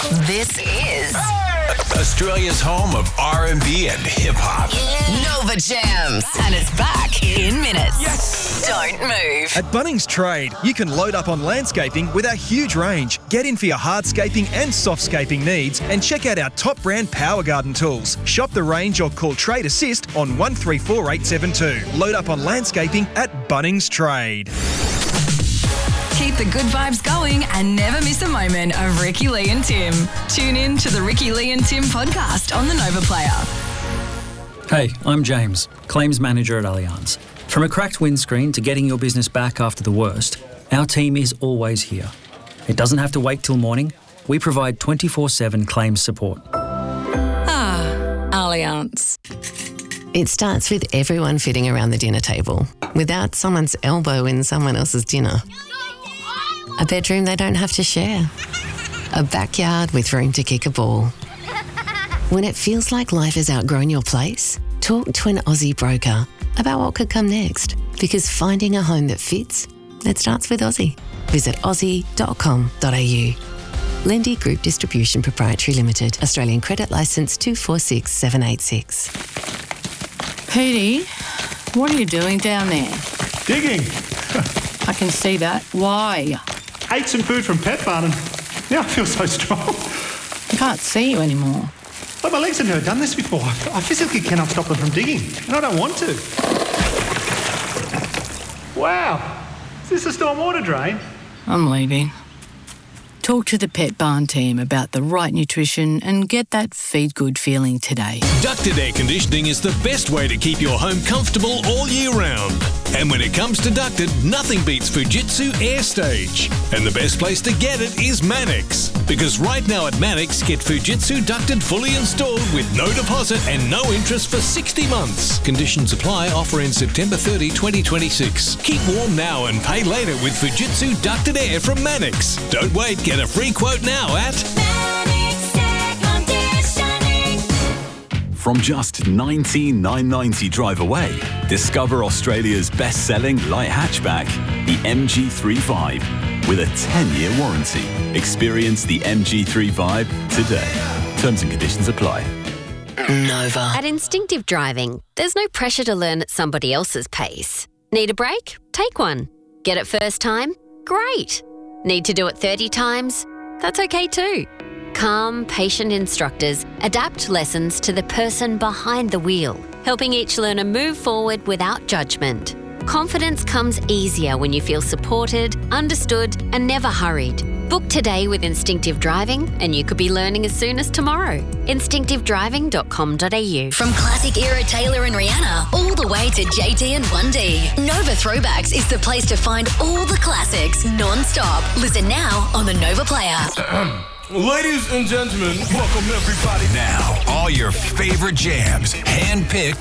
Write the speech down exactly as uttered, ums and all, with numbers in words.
This is Australia's home of R and B and hip-hop. Nova Jams. And it's back in minutes. Yes! Don't move. At Bunnings Trade, you can load up on landscaping with our huge range. Get in for your hardscaping and softscaping needs and check out our top brand Power Garden tools. Shop the range or call Trade Assist on one three four eight seven two. Load up on landscaping at Bunnings Trade. Keep the good vibes going and never miss a moment of Ricky Lee and Tim. Tune in to the Ricky Lee and Tim podcast on the Nova Player. Hey, I'm James, Claims Manager at Allianz. From a cracked windscreen to getting your business back after the worst, our team is always here. It doesn't have to wait till morning. We provide twenty-four seven claims support. Ah, Allianz. It starts with everyone fitting around the dinner table without someone's elbow in someone else's dinner. A bedroom they don't have to share. A backyard with room to kick a ball. When it feels like life has outgrown your place, talk to an Aussie broker about what could come next. Because finding a home that fits, it starts with Aussie. Visit aussie dot com dot a u. Lendi Group Distribution Proprietary Limited. Australian Credit Licence two four six seven eight six. Petey, what are you doing down there? Digging. I can see that. Why? Ate some food from Pet Barn and now I feel so strong. I can't see you anymore. But my legs have never done this before. I physically cannot stop them from digging, and I don't want to. Wow. Is this a stormwater drain? I'm leaving. Talk to the Pet Barn team about the right nutrition and get that feed good feeling today. Ducted air conditioning is the best way to keep your home comfortable all year round. And when it comes to ducted, nothing beats Fujitsu AirStage. And the best place to get it is Manix. Because right now at Manix, get Fujitsu ducted fully installed with no deposit and no interest for sixty months. Conditions apply. Offer in September thirtieth, twenty twenty-six. Keep warm now and pay later with Fujitsu ducted air from Manix. Don't wait. Get a free quote now at Manix Air Conditioning. From just nineteen thousand nine hundred ninety drive away, discover Australia's best-selling light hatchback, the M G thirty-five, with a ten-year warranty. Experience the M G thirty-five today. Terms and conditions apply. Nova. At Instinctive Driving, there's no pressure to learn at somebody else's pace. Need a break? Take one. Get it first time? Great. Need to do it thirty times? That's okay too. Calm, patient instructors adapt lessons to the person behind the wheel, helping each learner move forward without judgment. Confidence comes easier when you feel supported, understood, and never hurried. Book today with Instinctive Driving and you could be learning as soon as tomorrow. instinctive driving dot com dot a u. From classic era Taylor and Rihanna all the way to J T and one D, Nova Throwbacks is the place to find all the classics non-stop. Listen now on the Nova Player. Ladies and gentlemen, welcome everybody. Now, all your favorite jams, hand-picked